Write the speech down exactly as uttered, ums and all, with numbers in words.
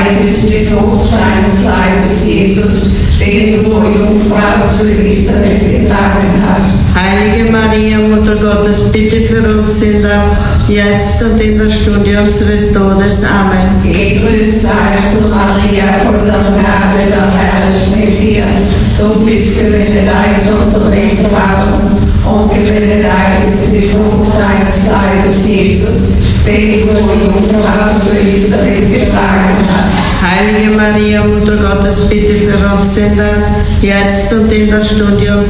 Heilig ist die Frucht deines Leibes, Jesus, den du, Jungfrau zu Elisabeth getragen hast. Heilige Maria, Mutter Gottes, bitte für uns Sünder, jetzt und in der Stunde unseres Todes. Amen. Gegrüßt seist du, Maria, voller Gnade, der Herr ist mit dir. Du bist gebenedeit unter den Frauen, und gebenedeit ist die Frucht deines Leibes, Jesus, den du, Jungfrau zu Elisabeth getragen hast. Heilige Maria, Mutter Gottes, bitte für uns Sünder, jetzt und in der Stunde unseres